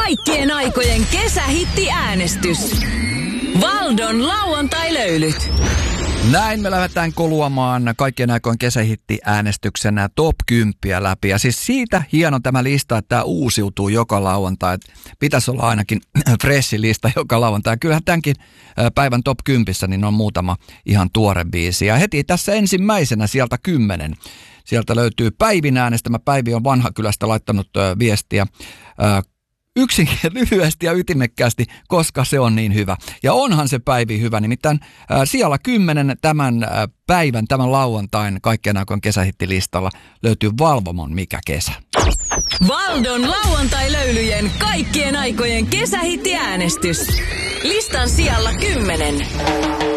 kaikkien aikojen kesähittiäänestys. Valdon lauantai-löylyt. Näin me lähdetään koluamaan kaikkien aikojen kesähittiäänestyksen top 10 läpi. Ja siis siitä hieno tämä lista, että tämä uusiutuu joka lauantai. Pitäisi olla ainakin freshi lista joka lauantai. Kyllähän tämänkin päivän top 10 niin on muutama ihan tuore biisi. Ja heti tässä ensimmäisenä sieltä 10. Sieltä löytyy Päivin äänestämä. Päivi on Vanhakylästä laittanut viestiä. Lyhyesti ja ytimekkäästi, koska se on niin hyvä. Ja onhan se Päivi hyvä, nimittäin siellä 10 tämän päivän, tämän lauantain kaikkien aikojen kesähittilistalla löytyy Valvomon Mikä kesä. Valdon lauantai-löylyjen kaikkien aikojen kesähittiäänestys. Listan sijalla 10.